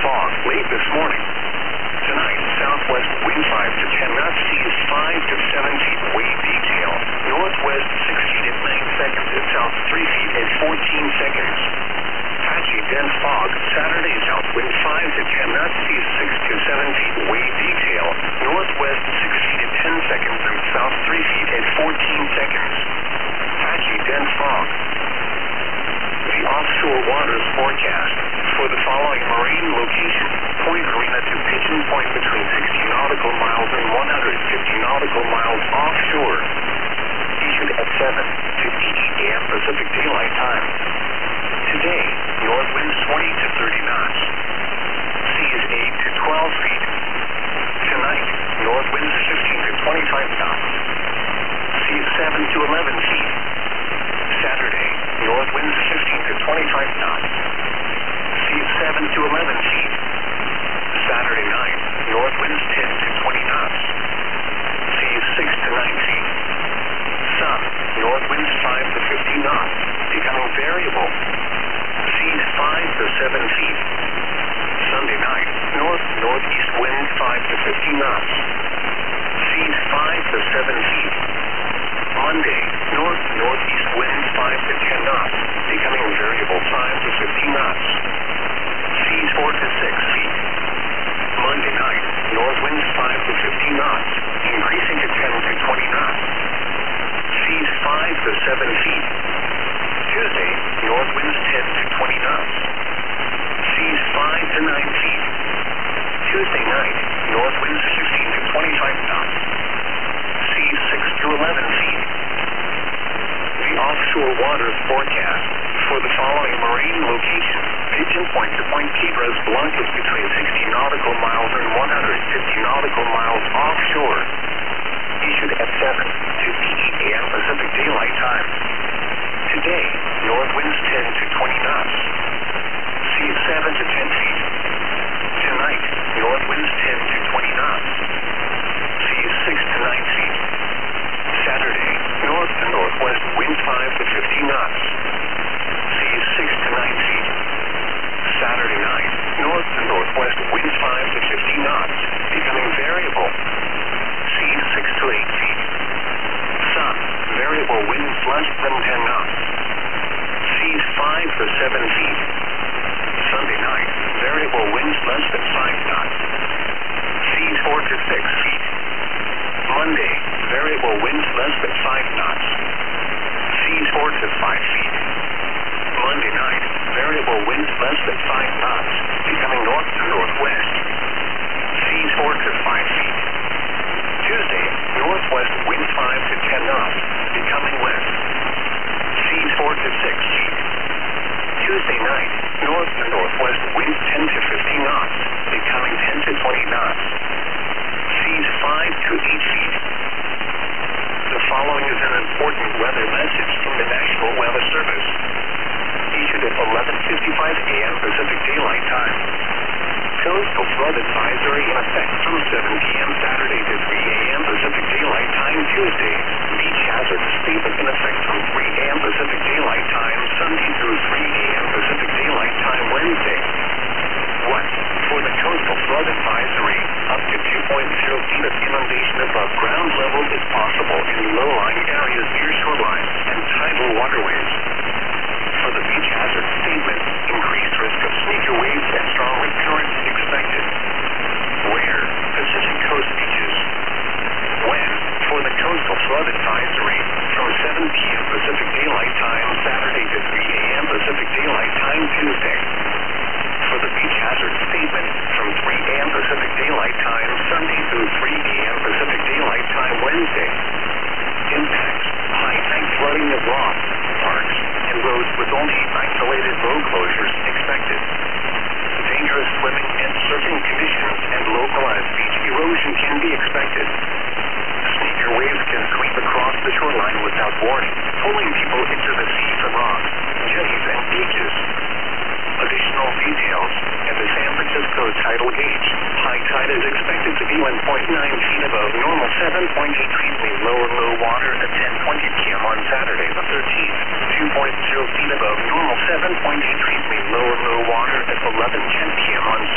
fog late this morning. Tonight, southwest wind 5 to 10 knots, seas 5 to 7 feet, wave detail. Northwest 6 feet at 9 seconds, and south 3 feet at 14 seconds. Patchy dense fog. Saturday, south wind 5 to 10 knots, seas 6 to 7 feet, wave detail. Northwest 6 feet at 10 seconds, and south 3 feet at 14 seconds. Patchy dense fog. The offshore waters forecast for the following marine location: Point Arena to Pigeon Point between 60 nautical miles and 150 nautical miles offshore. Issued at 7 to 8 a.m. Pacific Daylight Time. Today, north winds 20 to 30 knots. Seas 8 to 12 feet. Tonight, north winds 15 to 25 knots. Seas 7 to 11 feet. Saturday, north winds 15 to 25 knots. Seas 7 to 11 feet. Saturday night, north winds 10 to 20 knots. Seas 6 to 9 feet. Sun, north winds 5 to 15 knots, becoming variable. Seas 5 to 7 feet. Sunday night, north-northeast wind 5 to 15 knots. Seas 5 to 7 feet. Monday, north-northeast winds 5 to 10 knots, becoming variable 5 to 15 knots. Seas 4 to 6 feet. Monday night, north winds 5 to 15 knots, increasing to 10 to 20 knots. Seas 5 to 7 feet. Tuesday, north winds 10 to 20 knots. Seas 5 to 9 feet. Tuesday night, north winds 15 to 25 knots. Seas 6 to 11 feet. The offshore waters forecast for the following marine location: Pigeon Point to Point Cabras Blancas between 60 nautical miles and 150 nautical miles offshore. Issued at 7 to 8 a.m. Pacific Daylight Time. Today, north winds 10 to 20 knots. Seas 7 to 10 feet. Tonight, north winds 10 to 20 knots. Seas 6 to 9 feet. Saturday, north to northwest wind 5 to 15 knots. Seas 6 to 9 feet. Saturday night, north to northwest wind 5 to 15 knots, becoming variable. Seas 6 to 8 feet. Sun, variable wind less than 10 knots. Seas 5 to 7 feet. Sunday night, variable winds less than 5 knots. Seas 4 to 6 feet. Monday, variable winds less than 5 knots. Seas 4 to 5 feet. Monday night, variable winds less than 5 knots, becoming north to northwest. Seas 4 to 5 feet. Tuesday, northwest wind 5 to 10 knots, becoming west. Seas 4 to 6 feet. Tuesday night, north to northwest wind 10 to 15 knots, becoming 10 to 20 knots. Seas 5 to 8 feet. The following is an important weather message from the National Weather Service. Issued at 11:55 a.m. Pacific Daylight Time. Coastal flood advisory in effect from 7 p.m. Saturday to 3 a.m. Pacific Daylight Time Tuesday. Beach hazard statement in effect from 3 a.m. Pacific Daylight Time Sunday through 3 a.m. Pacific Daylight Time Wednesday. 1. For the coastal flood advisory, up to 2.0 feet of inundation above ground level is possible in low-lying areas near shoreline and tidal waterways. For the beach hazard statement, increased risk of sneaker waves and strong wind currents expected. Where? Pacific Coast beaches. When? For the coastal flood advisory, from 7 p.m. Pacific Daylight Time Saturday to 3 a.m. Pacific Daylight Time Tuesday. For the beach hazard statement, from 3 a.m. Pacific Daylight Time Sunday through 3 a.m. Pacific Daylight Time Wednesday. Impacts: high-tide flooding of rocks, parks, and roads with only isolated road closures expected. Dangerous swimming and surfing conditions and localized beach erosion can be expected. Sneaker waves can sweep across the shoreline without warning, pulling people into the sea from rocks, jetties, and beaches. Additional details: at the San Francisco tidal gauge, high tide is expected to be 1.9 feet above normal, 7.8 feet mean low water at 10:20 p.m. on Saturday the 13th, 2.0 feet above normal, 7.8 feet mean low water at 11:10 p.m. on